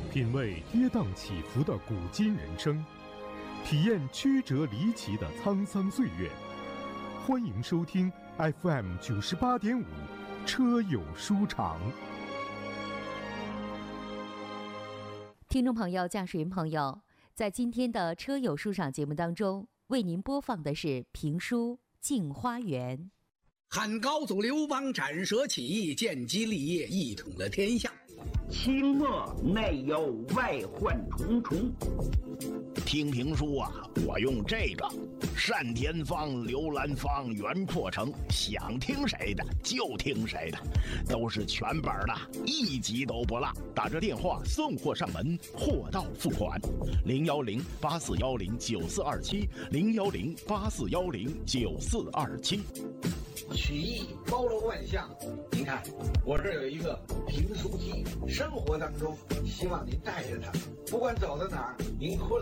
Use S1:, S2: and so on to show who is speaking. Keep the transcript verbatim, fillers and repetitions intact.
S1: 品味跌宕起伏的古今人生，体验曲折离奇的沧桑岁月。欢迎收听 F M 九十八点五车友书场。
S2: 听众朋友、驾驶员朋友，在今天的车友书场节目当中，为您播放的是评书《镜花缘》。
S3: 汉高祖刘邦斩蛇起义，建基立业，一统了天下。
S4: 清末内忧外患重重。
S5: 听评书啊，我用这个单田芳、刘兰芳、袁阔成，想听谁的就听谁的，都是全本的，一集都不落。打着电话送货上门，货到付款。零幺零八四幺零九四二七，零幺零八四幺零九四二七。
S6: 曲艺包罗万象，您看我这儿有一个评书机，生活当中希望您带着它，不管走到哪儿，您困